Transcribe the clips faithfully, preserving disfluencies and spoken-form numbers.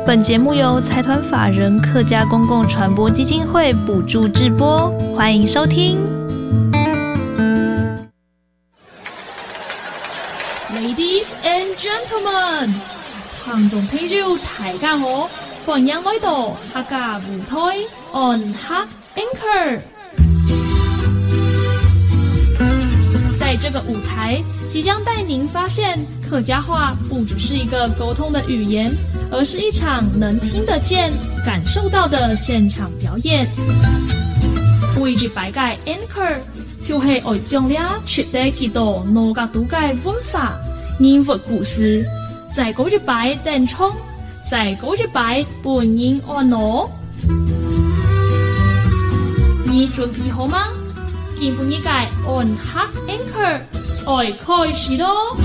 本节目由财团法人客家公共传播基金会补助制播，欢迎收听。 Ladies and gentlemen， 聽眾朋友大家好，歡迎來到客家舞台 On Hak Anchor。在這個舞台，即將帶您發現客家話不只是一個溝通的語言，而是一場能聽得見、感受到的現場表演。每日擺解 Anchor， 就是愛將倆傳遞幾多農家獨嘅文化、人物故事，在嗰日擺電衝，在嗰日擺本人安樂。你準備好嗎？今半日解 On Hak Anchor， 愛開始咯！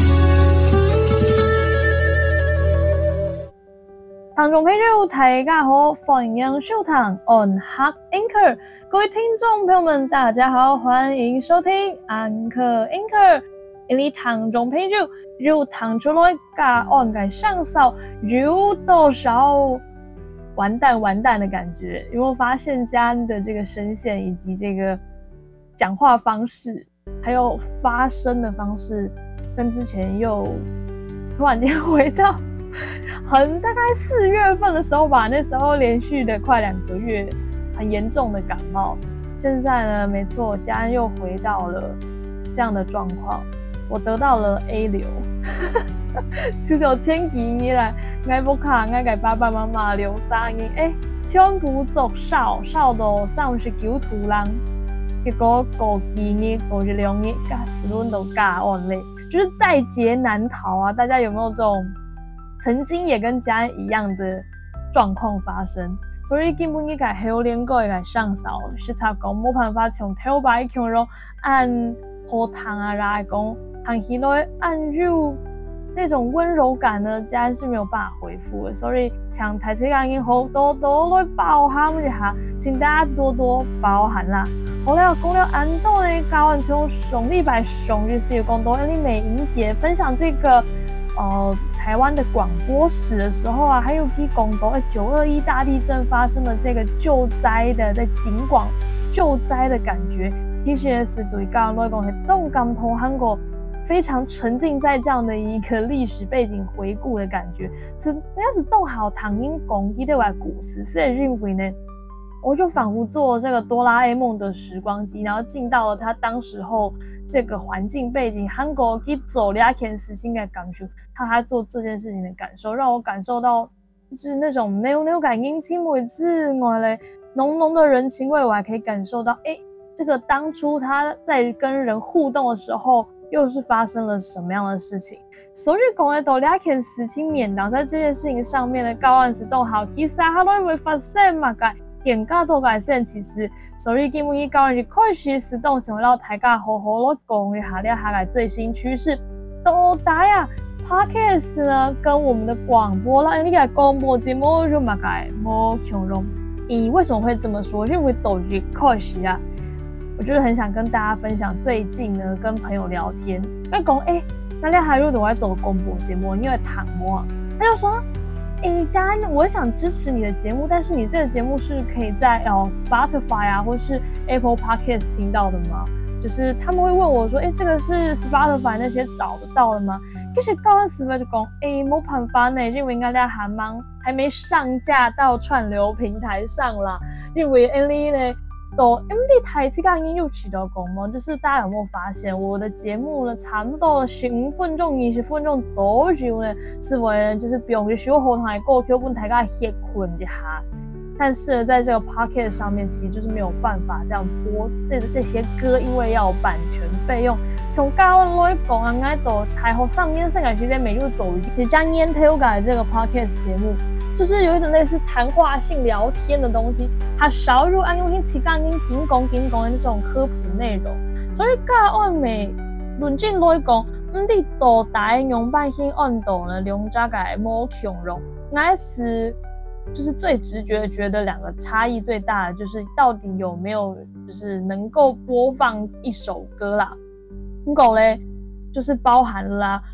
聽眾朋友大家好，歡迎收聽 On Hak Anchor。各位聽眾朋友們，大家好，歡迎收聽安可 Anchor。因為聽眾朋友有聽出來甲按嘅上手有多少完蛋完蛋的感覺？有沒有發現嘉安的這個聲線以及這個講話方式，還有發聲的方式，跟之前又突然間回到很大概四月份的時候吧，那時候連續的快兩個月很嚴重的感冒。現在呢，沒錯，嘉安又回到了這樣的狀況，我得到了 A 流。自從前幾年以來，我不卡，我給爸爸媽媽留三年，誒，全部做少少到三十九度人。結果過幾年、過一兩年，加死輪都加完嘞，就是在劫難逃啊！大家有沒有這種曾經也跟嘉安一樣的狀況發生？所以根本應該後練過來上手，是差講冇辦法從頭擺強肉按荷糖啊，來講糖起來按肉那種溫柔感呢，嘉安是沒有辦法恢復的。所以像台詞講以後多多來包涵一下，請大家多多包涵啦。好了，講了安度呢，嘉安從上禮拜上日是有講到，因為美英姐分享這個呃台灣的廣播史的時候啊，還有去講到九二一大地震發生的這個救災的在景廣救災的感覺，其實是對嘉安來講係動感同韓國非常沉浸在這樣的一個歷史背景回顧的感覺，是應該是動好唐英講起的話故事，是認為呢，我就仿佛坐了這個哆啦 A 夢的時光機，然後進到了他當時候這個環境背景，韓國去做兩件事情的感受，他他做這件事情的感受，讓我感受到就是那種扭扭感應親為之外嘞，濃濃的人情味，我還可以感受到，誒，這個當初他在跟人互動的時候，又是發生了什麼樣的事情？所以講嘅到兩件事情面當在這件事情上面的高安是都好，其實他都會發生嘛個更加多嘅事，其實所以基本上高安就開始是都想到大家好好嚟講一下呢下嘅最新趨勢。到底啊 Podcast 呢跟我們的廣播啦，呢個廣播節目就嘛個冇強融。咦，為什麼會這麼說？因為都是開始啊。我就是很想跟大家分享，最近呢跟朋友聊天，跟講誒，那你還如果我做廣播節目，因為躺模啊，他就說，誒，嘉安，我想支持你的節目，但是你這個節目是可以在哦 Spotify 啊，或是 Apple Podcast 聽到的嗎？就是他們會問我說，誒，這個是 Spotify 那些找得到的嗎？其實高安時就講，誒，冇辦法呢，因為應該在還忙，還沒上架到串流平台上啦，因為誒你呢。都因為台詞剛剛又起到講嘛，就是大家有沒有發現我的節目呢，差不多十五分鐘、二十分鐘左右呢，是為了就是不用去修後台過 Q 本大家歇困一下。但是在這個 Podcast 上面，其實就是沒有辦法這樣播這這些歌，因為要有版權費用。從嘉安來講啊，我到台後上面上個時間每日走一集，將煙頭改這個 Podcast 節目。就是有一點類似談話性聊天的東西，它少入按用性詞幹跟緊講緊講的那種科普內容，所以嘉安美論證來講，唔啲到底用百姓按度呢兩家嘅冇強融，我是就是最直覺覺得兩個差異最大的就是到底有沒有就是能夠播放一首歌啦，咁講咧就是包含了啦。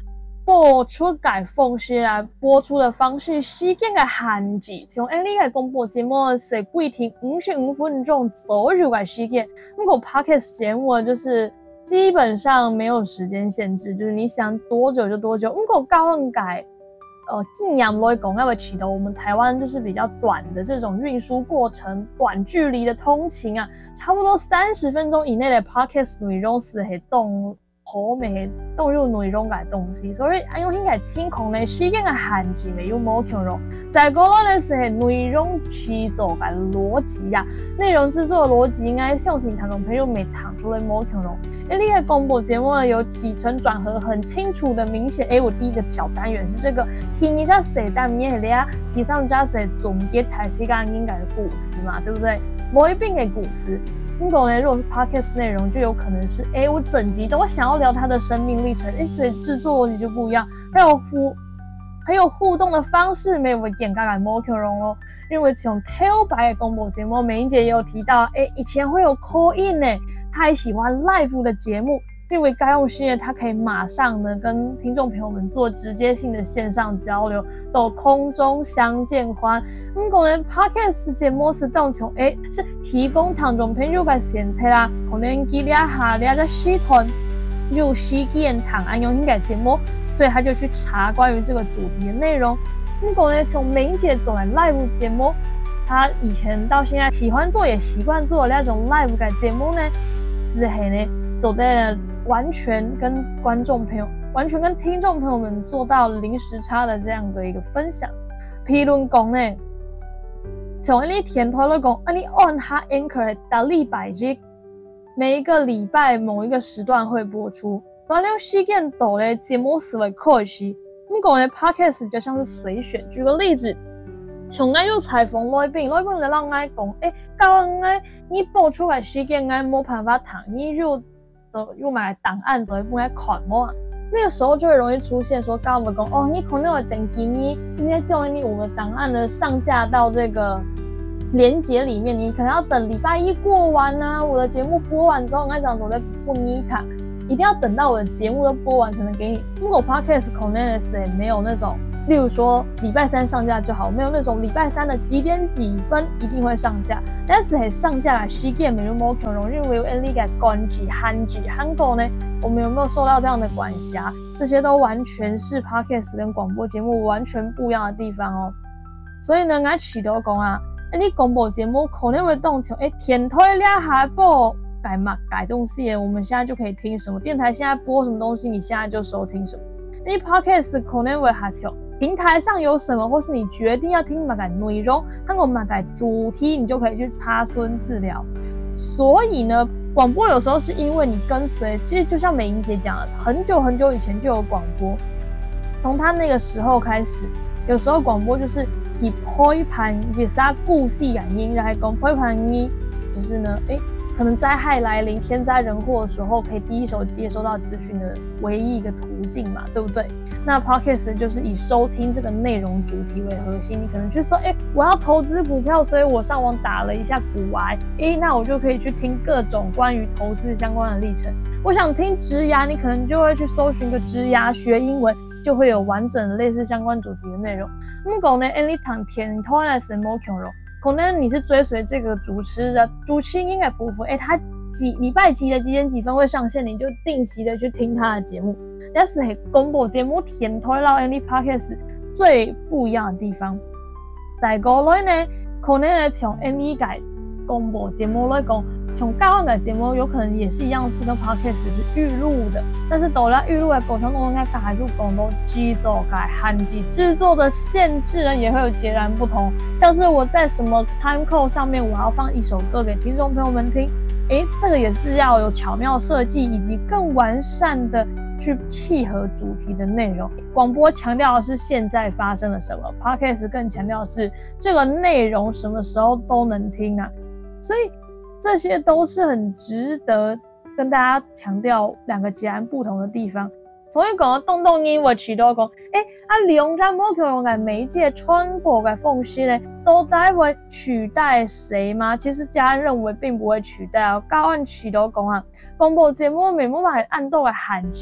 播出嘅方式啊，播出的方式时间嘅限制，像呢個廣播節目是規定五十五分鐘左右嘅時間，不過 Podcast 節目就是基本上沒有時間限制，就是你想多久就多久。不過高安改，呃，近年來講，因為起到我們台灣就是比較短的這種運輸過程，短距離的通勤啊，差不多三十分鐘以內的 Podcast 內容是係動。好未動入內容嘅東西，所以用呢個情況呢，時間嘅限制未有冇強咯。再過來呢，是內容製作嘅邏輯啊，內容製作嘅邏輯應該相信聽眾朋友未談出來冇強咯。因為呢個廣播節目呢，有起承轉合很清楚的明顯。誒，我第一個小單元是這個聽一下誰單面嘅咧，提上加誰總結台詞剛應該嘅故事嘛，對不對？某一邊嘅故事。如果呢，如果是 podcast 內容，就有可能是，誒，我整集都我想要聊他的生命歷程，誒，所以製作邏輯就不一樣，還有互，還有互動的方式，沒有會點改改冇可能咯。因為從頭白嘅廣播節目，美英姐也有提到，誒，以前會有 call in 呢，他還喜歡 live 的節目。因為該用系列，它可以馬上呢跟聽眾朋友們做直接性的線上交流，到空中相見歡。咁可能 Podcast 節目是當從誒是提供聽眾朋友嘅選擇啦，可能佢哋下咧就喜歡入戲見談安用呢個節目，所以他就去查關於這個主題的內容。咁可能從美英姐走來 live 節目，他以前到現在喜歡做也習慣做那種 live 嘅節目呢，是係呢。走在了完全跟觀眾朋友、完全跟聽眾朋友們做到零時差的這樣的一個分享。譬如講呢，從呢天台來講，你按下 Anchor 到禮拜日，每一個禮拜某一個時段會播出。當你時間到咧，節目是會開始。咁講呢 Podcast 就像是隨選。舉個例子，從我要採訪來賓，來賓就讓我講，誒，教我你播出來時間，我冇辦法談，你就又買檔案就會不愛看我，那個時候就會容易出現說，剛剛我們講哦，你可能會等幾你應該叫你我們檔案呢上架到這個連結裡面，你可能要等禮拜一過完啊，我的節目播完之後，我講我再不你看，一定要等到我的節目都播完才能給你。如果 Podcast 可能是沒有那種。例如說禮拜三上架就好，沒有那種禮拜三的幾點幾分一定會上架，但是係上架嘅時間沒有冇可能，因為有 N 呢個關係限制，韓國呢，我們有沒有受到這樣的管轄？這些都完全是 Podcast 跟廣播節目完全不一樣的地方哦。所以呢，我起頭講啊，你廣播節目可能會動從誒天台兩下播改嘛改東西，我們現在就可以聽什麼電台現在播什麼東西，你現在就收聽什麼。你 Podcast 可能會下球。平台上有什麼，或是你決定要聽哪個內容，看我哪個主題，你就可以去查詢資料。所以呢，廣播有時候是因為你跟隨，其實就像美英姐講的，很久很久以前就有廣播，從他那個時候開始，有時候廣播就是以配盤，也是他故事原因，然後講配盤呢，就是呢，誒。可能災害來臨、天災人禍的時候，可以第一手接收到資訊的唯一一個途徑嘛，對不對？那 Podcast 就是以收聽這個內容主題為核心，你可能去說，誒，我要投資股票，所以我上網打了一下股癌，誒，那我就可以去聽各種關於投資相關的歷程。我想聽職涯，你可能就會去搜尋個職涯，學英文就會有完整的類似相關主題的內容。咁講呢，誒，你談天台係什麼內容？可能你是追隨這個主持人，主持人應該不會，誒，他幾禮拜幾的幾點幾分會上線，你就定期的去聽他的節目。但是係廣播節目天台撈 N D Podcast 最不一樣的地方，在國內呢，可能呢從 N D 改廣播節目來講，從台灣嘅節目有可能也是一樣，是跟 Podcast 是預錄的，但是到了預錄嘅過程中，應該還是講到製作嘅限制，製作的限制呢也會有截然不同。像是我在什麼 time code 上面，我要放一首歌給聽眾朋友們聽，誒，這個也是要有巧妙設計以及更完善的去契合主題的內容。廣播強調的是現在發生了什麼， Podcast 更強調的是這個內容什麼時候都能聽啊，所以這些都是很值得跟大家強調兩個截然不同的地方。所以講到動動音，我起到講，誒，啊，兩家冇可能嘅媒介傳播嘅方式咧，到底會取代誰嗎？其實家人認為並不會取代啊。高安起到講啊，廣播節目沒冇辦法按到嘅限制，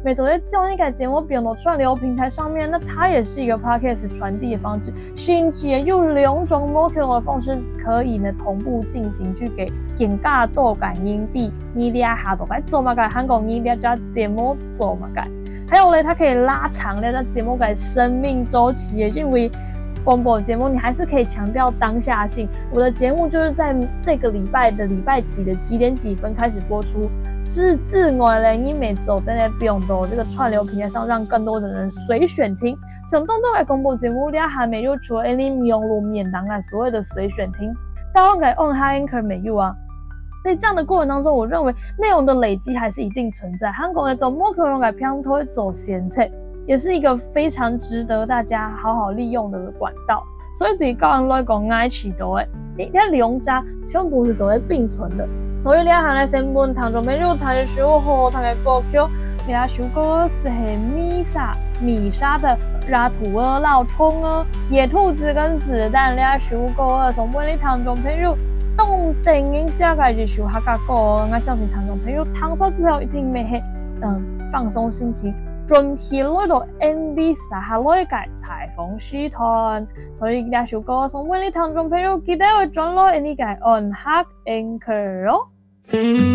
每周在这样一个节目变到串流平台上面，那它也是一个 podcast 传递的方式，甚至有两种不同的方式可以呢同步进行，去给更加多感应地你俩下都该做嘛个韩国你俩家节目做嘛个，还有嘞，它可以拉长了这节目的生命周期，也因为广播节目你还是可以强调当下性。我的节目就是在这个礼拜的礼拜几的几点几分开始播出，是自外嘞，你每周在那边的这个串流平台上，让更多的人随选听。从东东来广播节目里还没有除了你用路免当来所谓的随选听，当然给 on high anchor 没有啊。所以这样的过程当中，我认为内容的累积还是一定存在。韩国的都莫可能给平头走闲菜，也是一个非常值得大家好好利用的管道。所以对高人来讲，爱起到诶，你看两家全部是走在并存的。所以你看来新闻当中，没有谈的时候和谈的歌曲，你看首歌是很米莎米莎的拉土儿老冲儿野兔子跟子弹，你看首歌从本里当中譬如动电影下个就首客家歌，我叫你当中譬如躺下之後一聽咩係嗯放鬆心情。準備來到 Andy 撒下來嘅裁縫書團，所以呢首歌從本里當中譬如記得會轉來 Andy 嘅 On Hak Anchor 咯。